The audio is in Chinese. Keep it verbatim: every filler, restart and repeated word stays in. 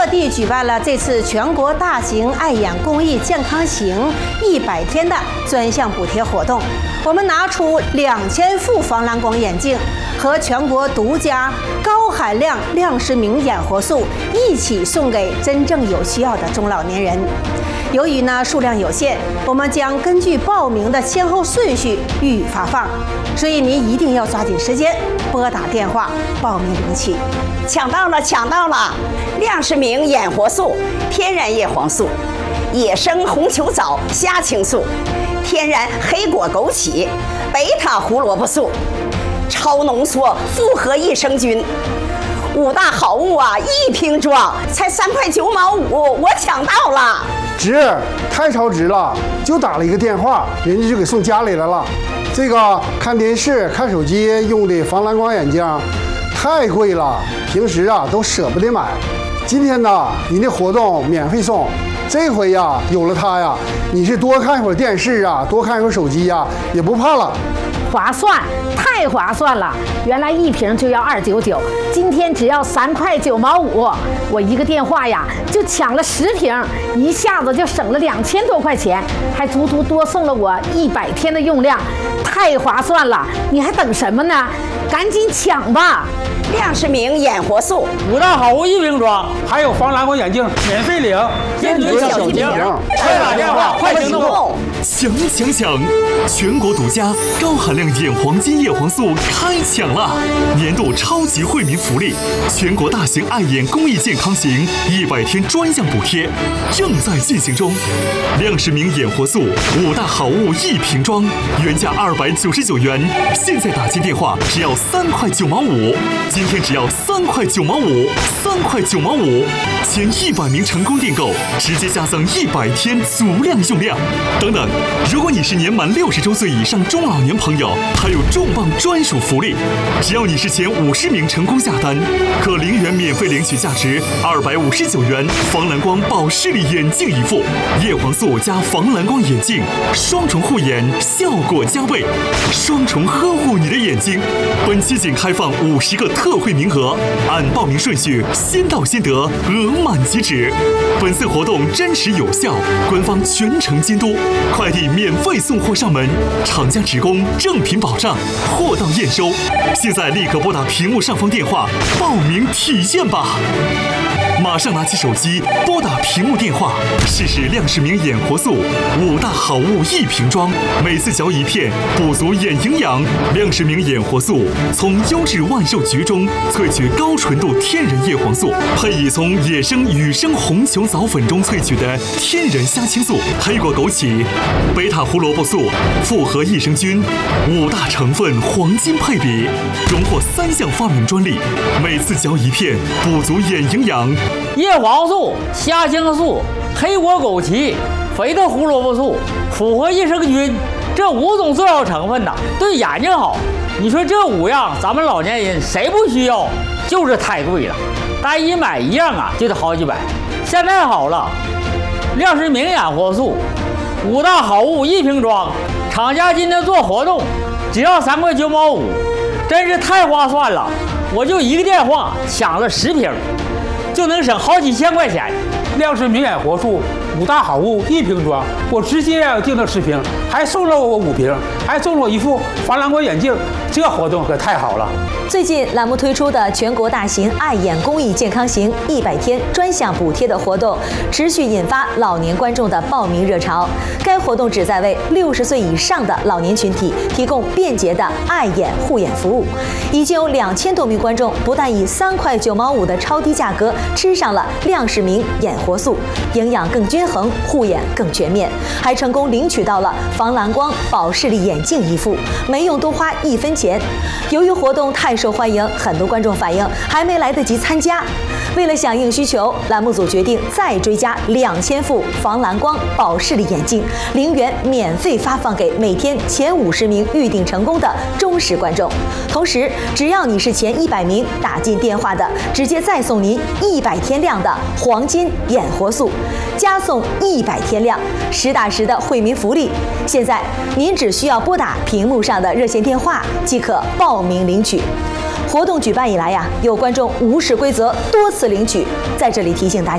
地举办了这次全国大型爱眼公益健康行一百天的专项补贴活动。我们拿出两千副防蓝光眼镜和全国独家高含量亮视明眼活素一起送给真正有需要的中老年人。由于呢数量有限，我们将根据报名的先后顺序予以发放，所以您一定要抓紧时间拨打电话报名领取。 抢到了，抢到了！亮视明眼活素、天然叶黄素、野生红球藻虾青素、天然黑果枸杞、贝塔胡萝卜素、超浓缩复合益生菌，五大好物啊！一瓶装才三块九毛五，我抢到了！ 值，太超值了！就打了一个电话，人家就给送家里来了。这个看电视、看手机用的防蓝光眼镜太贵了，平时啊都舍不得买。今天呢，您的活动免费送。这回呀，有了它呀，你是多看一会儿电视啊，多看一会儿手机呀，也不怕了。 划算，太划算了！原来一瓶就要二九九，今天只要三块九毛五。我一个电话呀，就抢了十瓶，一下子就省了两千多块钱，还足足多送了我一百天的用量，太划算了！你还等什么呢？赶紧抢吧！ 亮视明眼活素五大好物一瓶装，还有防蓝光眼镜免费领，坚决小提瓶，快打电话，快行动！ 抢抢抢！全国独家高含量眼黄金叶黄素开抢了！年度超级惠民福利，全国大型爱眼公益健康行一百天专项补贴正在进行中。亮视明眼活素五大好物一瓶装，原价二百九十九元，现在打进电话只要三块九毛五。今天只要三块九毛五，三块九毛五，前一百名成功订购，直接加赠一百天足量用量。等等，如果你是年满六十周岁以上中老年朋友，还有重磅专属福利，只要你是前五十名成功下单，可零元免费领取价值二百五十九元防蓝光保视力眼镜一副，叶黄素加防蓝光眼镜，双重护眼，效果加倍，双重呵护你的眼睛。本期仅开放五十个特惠名额，按报名顺序先到先得，额满即止。本次活动真实有效，官方全程监督，快递免费送货上门，厂家直供，正品保障，货到验收。现在立刻拨打屏幕上方电话报名体验吧！马上拿起手机拨打屏幕电话，试试亮视明眼活素五大好物一瓶装，每次嚼一片，补足眼营养。亮视明眼活素从优质万寿菊中萃取高纯度天然叶黄素，配以从野生羽生红球藻粉中萃取的天然虾青素、黑果枸杞、贝塔胡萝卜素、复合益生菌，五大成分黄金配比，荣获三项发明专利。每次嚼一片，补足眼营养。 叶黄素、虾青素、黑果枸杞、肥的胡萝卜素、复合益生菌，这五种重要成分呐，对眼睛好。你说这五样，咱们老年人谁不需要？就是太贵了，单一买一样啊，就得好几百。现在好了，亮视明眼活素五大好物一瓶装，厂家今天做活动，只要三块九毛五，真是太划算了。我就一个电话抢了十瓶，就能省好几千块钱。 亮视明眼活素五大好物一瓶装，我直接订了十瓶，还送了我五瓶，还送了我一副防蓝光眼镜，这活动可太好了。 最近栏目推出的全国大型爱眼公益健康行一百天专项补贴的活动，持续引发老年观众的报名热潮。该活动旨在为六十岁以上的老年群体提供便捷的爱眼护眼服务。已经有两千多名观众不但以三块九毛五的超低价格吃上了亮视明眼活素，营养更均衡，护眼更全面，还成功领取到了防蓝光保视力眼镜一副，没用多花一分钱。由于活动太受欢迎，很多观众反映还没来得及参加。为了响应需求，栏目组决定再追加两千副防蓝光保视力眼镜，零元免费发放给每天前五十名预订成功的忠实观众。同时，只要你是前一百名打进电话的，直接再送您一百天量的黄金眼活素，加送一百天量，实打实的惠民福利。现在您只需要拨打屏幕上的热线电话即可报名领取。活动举办以来呀，有观众无视规则多次领取，在这里提醒大家。